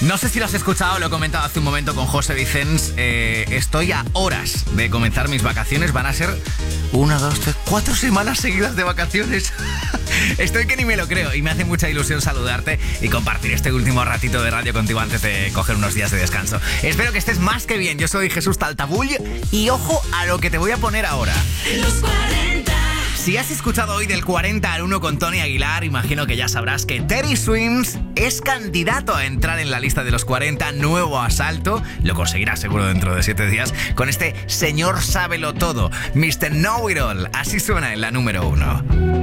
No sé si lo has escuchado, lo he comentado hace un momento con José Vicens. Estoy a horas de comenzar mis vacaciones. Van a ser 1, 2, 3, 4 semanas seguidas de vacaciones. Estoy que ni me lo creo y me hace mucha ilusión saludarte y compartir este último ratito de radio contigo antes de coger unos días de descanso. Espero que estés más que bien. Yo soy Jesús Taltabull y ojo a lo que te voy a poner ahora. Los 40. Si has escuchado hoy del 40 al 1 con Tony Aguilar, imagino que ya sabrás que Teddy Swims es candidato a entrar en la lista de los 40, nuevo asalto. Lo conseguirá seguro dentro de 7 días con este señor sábelo todo, Mr. Know It All. Así suena en la número 1.